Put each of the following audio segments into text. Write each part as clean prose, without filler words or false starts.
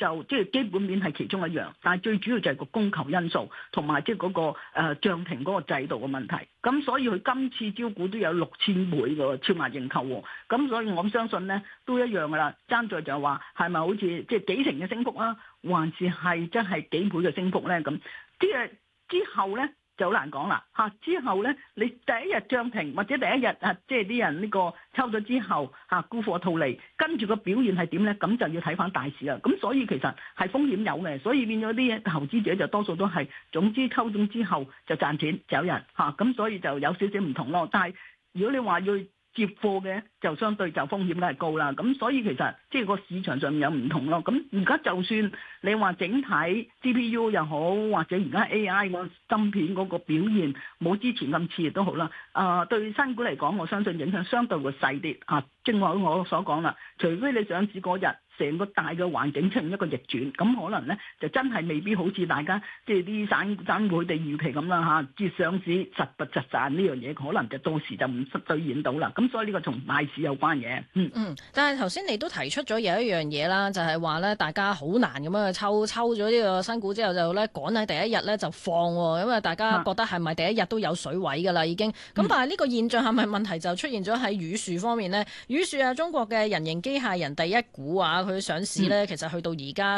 就即係基本面係其中一樣，但係最主要就係個供求因素同埋即係嗰個漲停嗰個制度嘅問題。咁所以佢今次招股都有6000倍嘅超額認購喎。咁所以我相信咧都一樣噶啦，爭在就係話係咪好似即係幾成嘅升幅啊，還是係真係幾倍嘅升幅咧？咁即係之後咧就好難講啦嚇。之後咧你第一日漲停或者第一日即係啲人呢個抽咗之後沽貨套利，跟住個表現係點咧？咁就要睇翻大市啦。咁所以其實係風險有嘅，所以變咗啲投資者就多數都係總之抽中之後就賺錢走人嚇。咁所以就有少少唔同咯。但係如果你話要接貨嘅就相對就風險梗係高啦，咁所以其實即係個市場上面有唔同咯。咁而家就算你話整體 GPU 又好，或者而家 AI 個芯片嗰個表現冇之前咁熾熱都好啦。對新股嚟講，我相信影響相對會細啲啊。正如我所講啦，除非你上市嗰日成個大嘅環境出現一個逆轉，咁可能咧就真係未必好似大家即係啲散戶哋預期咁啦嚇。即係上市實不實賺呢樣嘢，可能就到時就唔兌現到啦。咁所以呢個同大市有關嘅。 但係頭先你都提出咗有一樣嘢啦，就係話咧大家好難咁樣去抽咗呢個新股之後就咧趕喺第一日咧就放喎，因為大家覺得係咪第一日都有水位㗎啦已經。咁但係呢個現象係咪問題就出現咗喺宇樹方面呢？宇樹中國嘅人形機械人第一股佢上市咧，其實去到而家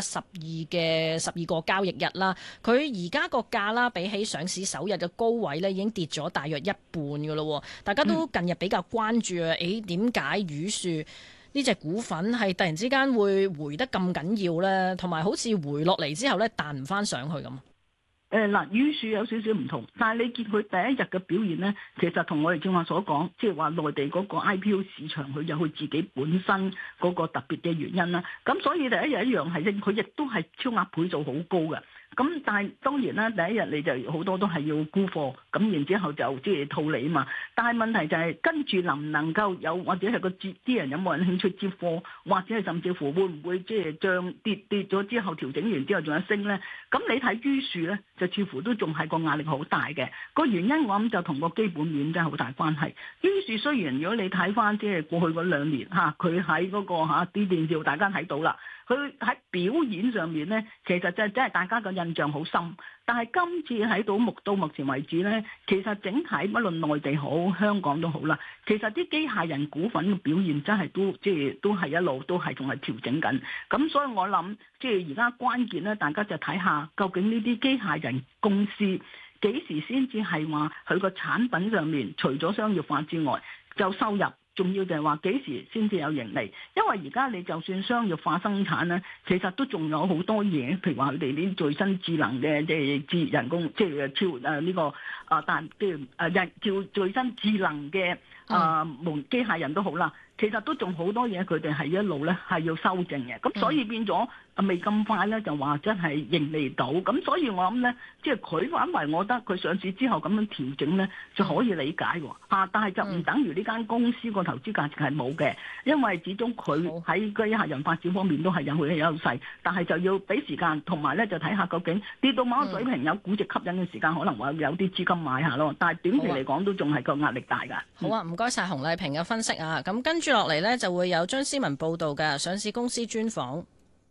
12個交易日啦，佢而家個價啦，比起上市首日嘅高位咧，已經跌咗大約一半㗎咯。大家都近日比較關注點解宇樹呢隻股份係突然之間會回得咁緊要咧？同埋好似回落嚟之後咧，彈唔翻上去咁。 宇樹有少少唔同，但係你見佢第一日嘅表現咧，其實同我哋正話所講，即係話內地嗰個 IPO 市場佢有佢自己本身嗰個特別嘅原因啦。咁所以第一日一樣係升，佢亦都係超額倍數好高嘅。咁但係當然啦，第一日你就好多都係要沽貨，咁然之後就即係套利啊嘛。但係問題就係跟住能唔能夠有，或者係個啲人有冇人興趣接貨，或者係甚至乎會唔會即係漲跌咗之後調整完之後仲有升咧？咁你睇於樹咧，就似乎都仲係個壓力好大嘅。個原因我諗就同個基本面真係好大關係。於樹雖然如果你睇翻即係過去嗰2年佢喺嗰個啲電視大家睇到啦。佢喺表演上面咧，其實就真係大家嘅印象好深。但係今次喺到目前為止咧，其實整體不論內地好、香港都好啦，其實啲機械人股份嘅表現真係都係一路都係仲係調整緊。咁所以我諗，即係而家關鍵咧，大家就睇下究竟呢啲機械人公司幾時先至係話佢個產品上面除咗商業化之外，就收入。重要就係話幾時先至有盈利，因為而家你就算商業化生產咧，其實都仲有好多嘢，譬如話佢哋啲最新智能嘅即係人工，即係超呢個但即係叫最新智能嘅機械人都好啦，其實都仲好多嘢佢哋係一路咧係要修正嘅，咁所以變咗未咁快咧就話真係盈利到，咁所以我諗咧，即係佢反為我覺得佢上市之後咁樣調整咧就可以理解喎，但係就唔等於呢間公司個投資價值係冇嘅，因為始終佢喺機械人發展方面都係有佢嘅優勢，但係就要俾時間，同埋咧就睇下究竟跌到某個水平有估值吸引嘅時間，可能會有啲資金買下咯，但係短期嚟講都仲係個壓力大㗎。 好啊，唔該晒洪麗萍嘅分析啊，咁跟住落嚟呢，就會有張思文報道嘅上市公司專訪。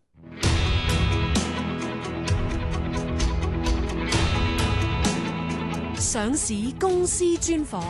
上市公司專訪。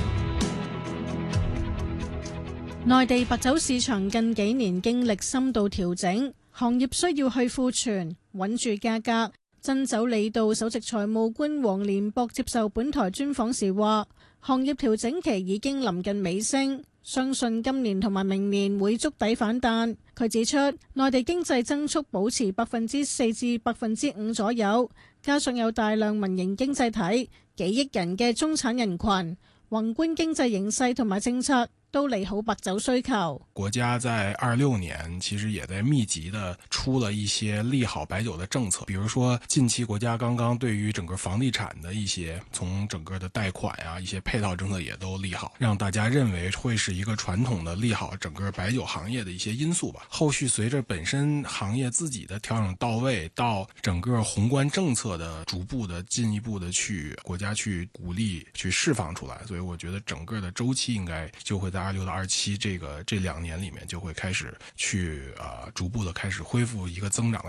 內地白酒市場近幾年經歷深度調整，行業需要去庫存，穩住價格。真酒理道首席財務官黃連博接受本台專訪時話，行業調整期已經臨近尾聲，相信今年同埋明年會觸底反彈。佢指出，內地經濟增速保持4%至5%左右，加上有大量民營經濟體、幾億人嘅中產人群，宏觀經濟形勢同埋政策都利好白酒需求。 國家在26年其實也在密集的出了一些利好白酒的政策，比如說近期國家剛剛對於整個房地產的一些從整個的貸款一些配套政策也都利好，讓大家認為會是一個傳統的利好整個白酒行業的一些因素吧。後續隨着本身行業自己的調整到位，到整個宏觀政策的逐步的進一步的去國家去鼓勵去釋放出來，所以我覺得整個的週期應該就會在26到27這2年裡面就會開始去逐步的開始恢復一個增長的